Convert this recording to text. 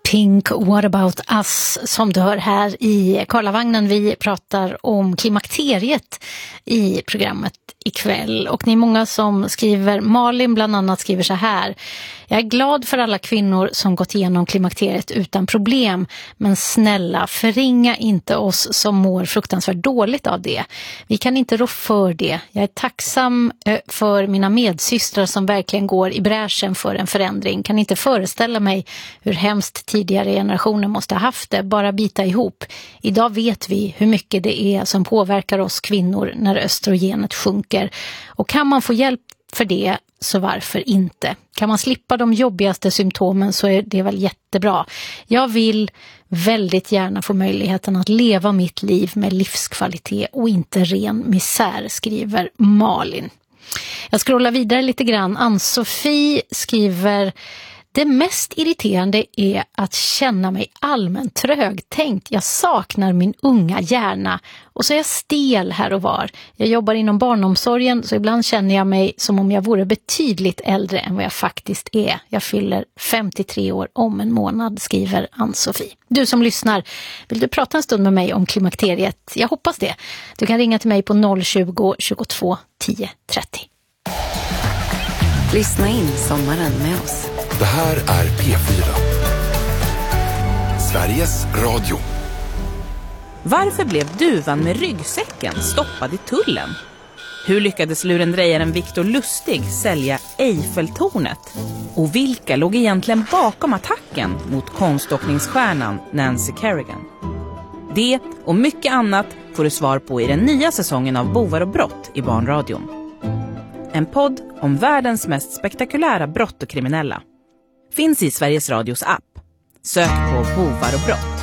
Pink, What about us, som du hör här i Karlavagnen. Vi pratar om klimakteriet i programmet ikväll. Och ni är många som skriver, Malin bland annat skriver så här: jag är glad för alla kvinnor som gått igenom klimakteriet utan problem, men snälla, förringa inte oss som mår fruktansvärt dåligt av det. Vi kan inte rå för det. Jag är tacksam för mina medsystrar som verkligen går i bräschen för en förändring. Kan inte föreställa mig hur hemskt tidigare generationer måste ha haft det. Bara bita ihop. Idag vet vi hur mycket det är som påverkar oss kvinnor när östrogenet sjunker. Och kan man få hjälp för det, så varför inte? Kan man slippa de jobbigaste symptomen, så är det väl jättebra. Jag vill väldigt gärna få möjligheten att leva mitt liv med livskvalitet och inte ren misär, skriver Malin. Jag scrollar vidare lite grann. Ann-Sofie skriver: det mest irriterande är att känna mig allmänt trögtänkt. Jag saknar min unga hjärna och så är jag stel här och var. Jag jobbar inom barnomsorgen, så ibland känner jag mig som om jag vore betydligt äldre än vad jag faktiskt är. Jag fyller 53 år om en månad, skriver Ann-Sofie. Du som lyssnar, vill du prata en stund med mig om klimakteriet? Jag hoppas det. Du kan ringa till mig på 020 22 10 30. Lyssna in sommaren med oss. Det här är P4. Sveriges Radio. Varför blev duvan med ryggsäcken stoppad i tullen? Hur lyckades lurendrejaren Victor Lustig sälja Eiffeltornet? Och vilka låg egentligen bakom attacken mot konståkningsstjärnan Nancy Kerrigan? Det och mycket annat får du svar på i den nya säsongen av Bovar och brott i Barnradion. En podd om världens mest spektakulära brott och kriminella. Finns i Sveriges Radios app. Sök på Bovar och brott.